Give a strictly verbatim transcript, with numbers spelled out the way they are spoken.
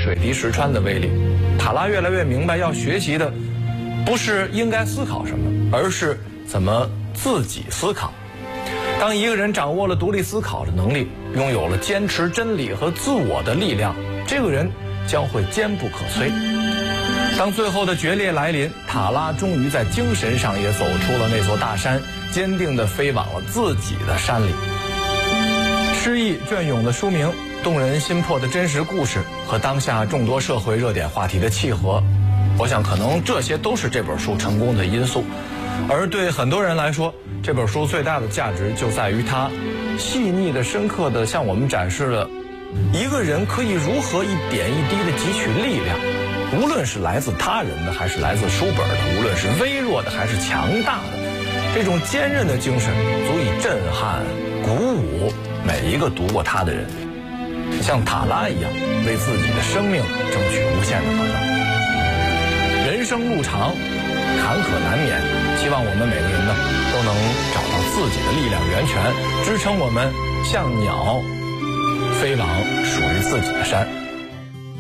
水滴石穿的威力。塔拉越来越明白，要学习的不是应该思考什么，而是怎么自己思考。当一个人掌握了独立思考的能力，拥有了坚持真理和自我的力量，这个人将会坚不可摧。当最后的决裂来临，塔拉终于在精神上也走出了那座大山，坚定地飞往了自己的山里。诗意隽永的书名，动人心魄的真实故事，和当下众多社会热点话题的契合，我想可能这些都是这本书成功的因素。而对很多人来说，这本书最大的价值就在于它细腻的、深刻的向我们展示了一个人可以如何一点一滴的汲取力量，无论是来自他人的还是来自书本的，无论是微弱的还是强大的，这种坚韧的精神足以震撼、鼓舞每一个读过它的人，像塔拉一样为自己的生命争取无限的可能。人生路长，坎坷难免，希望我们每个人呢都能找到自己的力量源泉，支撑我们像鸟飞往属于自己的山。